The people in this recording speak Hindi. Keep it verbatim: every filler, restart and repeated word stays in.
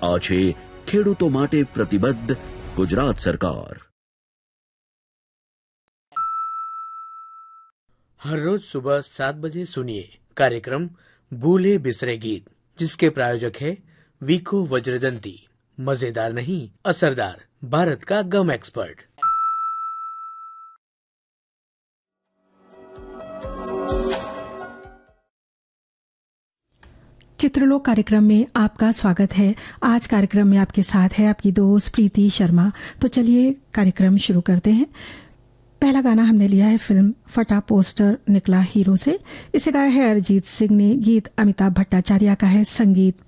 આ છે ખેડૂતો માટે પ્રતિબદ્ધ ગુજરાત સરકાર। हर रोज सुबह सात बजे सुनिए कार्यक्रम भूले बिसरे गीत, जिसके प्रायोजक है वीको वज्रदंती। मजेदार नहीं, असरदार, भारत का गम एक्सपर्ट। चित्रलोक कार्यक्रम में आपका स्वागत है। आज कार्यक्रम में आपके साथ है आपकी दोस्त प्रीति शर्मा। तो चलिए कार्यक्रम शुरू करते हैं। पहला गाना हमने लिया है फिल्म फटा पोस्टर निकला हीरो से। इसे गाया है अरिजीत सिंह ने, गीत अमिताभ भट्टाचार्य का है, संगीत